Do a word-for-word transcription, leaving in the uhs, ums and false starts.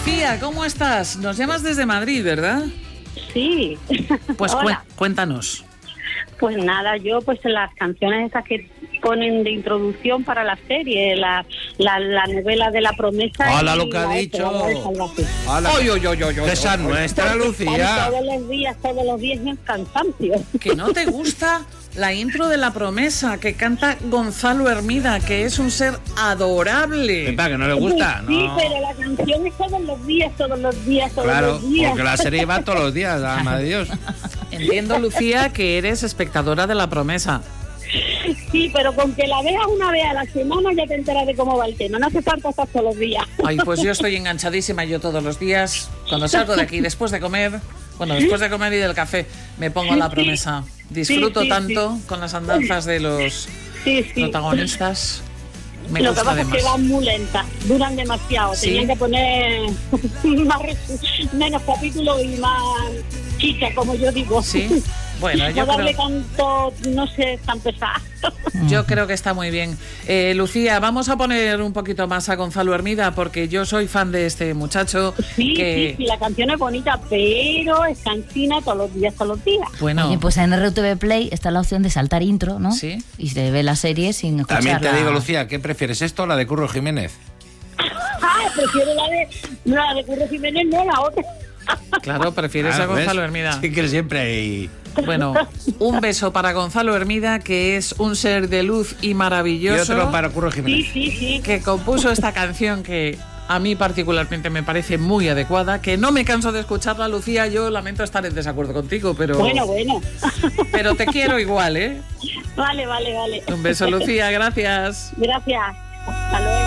Lucía, ¿cómo estás? Nos llamas desde Madrid, ¿verdad? Sí. Pues cu- cuéntanos. Pues nada, yo pues las canciones esas que ponen de introducción para la serie, la, la, la novela de La Promesa. ¡Hala lo que ha dicho! ¡Hala! ¡Oy, oy, oy, oy! ¡Que esa nuestra, Lucía! Todos los días, todos los días en cansancio. ¿Que no te gusta la intro de La Promesa que canta Gonzalo Hermida, que es un ser adorable? ¿Para que no le gusta? Sí, no. pero la canción es todos los días, todos los días, todos claro, los días. porque la serie va todos los días, alma de Dios. Entiendo, Lucía, que eres espectadora de La Promesa. Sí, pero con que la veas una vez a la semana ya te enteras de cómo va el tema. No hace falta estar todos los días. Ay, pues yo estoy enganchadísima yo todos los días. Cuando salgo de aquí, después de comer, bueno, después de comer y del café, me pongo La Promesa. Disfruto sí, sí, tanto sí. con las andanzas de los sí, sí. protagonistas. Me Lo gusta que pasa además. es que van muy lentas, duran demasiado. ¿Sí? Tenían que poner más, menos capítulos y más chicha, como yo digo. Sí. Bueno, yo no darle creo... tanto, no sé, tan pesado. Yo creo que está muy bien. Eh, Lucía, vamos a poner un poquito más a Gonzalo Hermida, porque yo soy fan de este muchacho. Sí, que... sí, sí, la canción es bonita, pero es cansina todos los días, todos los días. Bueno. Oye, pues en R T V Play está la opción de saltar intro, ¿no? Sí. Y se ve la serie sin escucharla. También te digo, Lucía, ¿qué prefieres, esto o la de Curro Jiménez? Ah, prefiero la de, no, la de Curro Jiménez, no la otra. Claro, prefieres Ah, a Gonzalo ¿ves? Hermida. Sí, que siempre hay... Bueno, un beso para Gonzalo Hermida, que es un ser de luz y Y maravilloso. otro para Curro Sí, Jiménez. sí, sí. Que compuso esta canción que a mí particularmente me parece muy adecuada, que no me canso de escucharla, Lucía. Yo lamento estar en desacuerdo contigo, pero... Bueno, bueno. Pero te quiero igual, ¿eh? Vale, vale, vale. Un beso, Lucía, gracias. Gracias. Hasta luego.